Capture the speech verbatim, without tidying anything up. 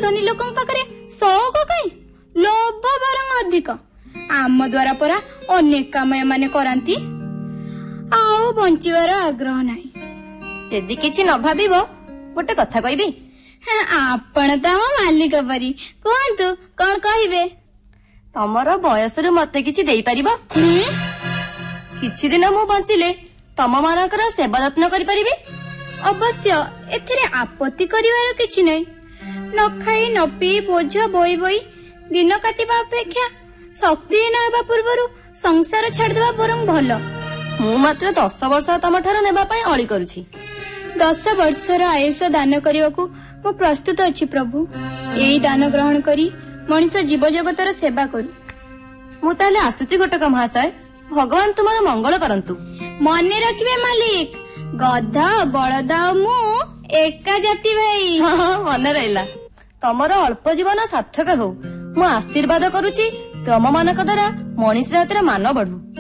ଧନୀ ଲୋକ ପାଖରେ ସौक कई लोभ बरং अधिक आम द्वारा परा अनेक काम एमाने करांती आउ बंचिबार आग्रह नाही। यदि किछि न भाबिबो गोटे कथा कहबी। आपण त हम मालिक परी कहंतु कोन कहिबे। तमरो बयसरु मते किछि देई परिबो? किछि दिन मु बंचिले तम मानकर सेवा यत्न करि परिबी। अवश्य एथिरे आपत्ति करिवार किछि नै। न खाई न पी बोझ बोई बोई दिन काटिबा अपेक्षा शक्तिहीन हेबा पूर्वरु संसार छाड़देबा बरं भल। मु मात्र दस वर्ष तम ठार नेबा पई अळी करूछि। दस वर्षर आयुष दान करने मु प्रस्तुत अच्छी प्रभु। यही दान ग्रहण करी मनीष जीव जगतर सेवा करू। मु ताले आसुची घटक महाशय, भगवान तुम्हारा मंगल करंतु। मने रखिबे मालिक, गध बलद मु एका जाति भाई। हाँ मन रहिला। तमर अल्प जीवन सार्थक हो। मु आशीर्वाद करूची तम मानक द्वारा मनीष जातिर मान बढ़ू।